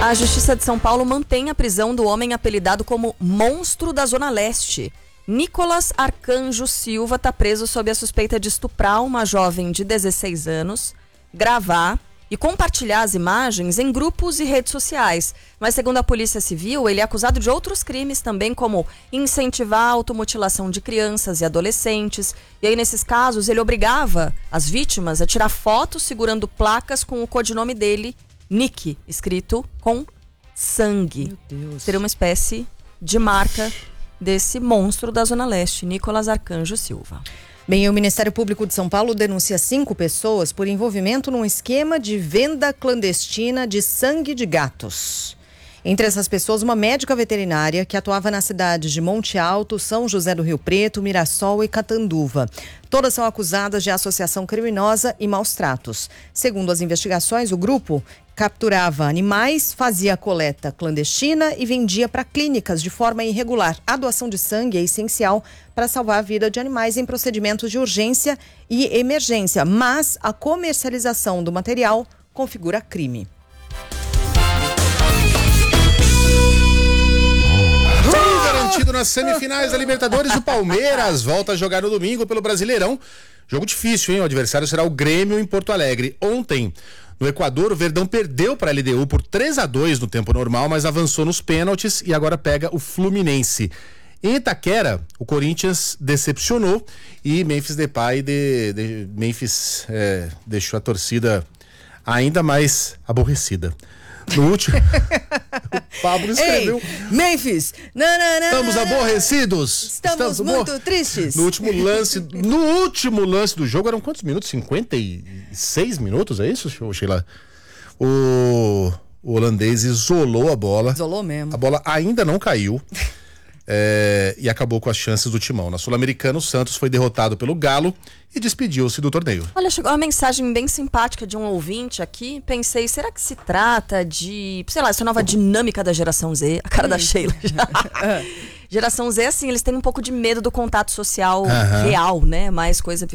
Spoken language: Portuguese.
A Justiça de São Paulo mantém a prisão do homem apelidado como Monstro da Zona Leste. Nicolas Arcanjo Silva está preso sob a suspeita de estuprar uma jovem de 16 anos, gravar e compartilhar as imagens em grupos e redes sociais. Mas, segundo a Polícia Civil, ele é acusado de outros crimes também, como incentivar a automutilação de crianças e adolescentes. E aí, nesses casos, ele obrigava as vítimas a tirar fotos segurando placas com o codinome dele, Nick, escrito com sangue. Meu Deus. Seria uma espécie de marca desse monstro da Zona Leste, Nicolas Arcanjo Silva. Bem, o Ministério Público de São Paulo denuncia 5 pessoas por envolvimento num esquema de venda clandestina de sangue de gatos. Entre essas pessoas, uma médica veterinária que atuava nas cidades de Monte Alto, São José do Rio Preto, Mirassol e Catanduva. Todas são acusadas de associação criminosa e maus tratos. Segundo as investigações, o grupo capturava animais, fazia a coleta clandestina e vendia para clínicas de forma irregular. A doação de sangue é essencial para salvar a vida de animais em procedimentos de urgência e emergência, mas a comercialização do material configura crime. Garantido nas semifinais da Libertadores, o Palmeiras volta a jogar no domingo pelo Brasileirão. Jogo difícil, hein? O adversário será o Grêmio em Porto Alegre. Ontem, no Equador, o Verdão perdeu para a LDU por 3-2 no tempo normal, mas avançou nos pênaltis e agora pega o Fluminense. Em Itaquera, o Corinthians decepcionou e Memphis Depay Memphis deixou a torcida ainda mais aborrecida. No último, o Pablo escreveu. Ei, Memphis! Estamos aborrecidos. Estamos muito tristes. No último lance do jogo, eram quantos minutos? 56 minutos, é isso, Sheila? O holandês isolou a bola. Isolou mesmo. A bola ainda não caiu. E acabou com as chances do Timão. Na Sul-Americana, o Santos foi derrotado pelo Galo e despediu-se do torneio. Olha, chegou uma mensagem bem simpática de um ouvinte aqui. Pensei, será que se trata de, sei lá, essa nova dinâmica da geração Z? A cara da Sheila já. Geração Z, assim, eles têm um pouco de medo do contato social real, né? Mais coisa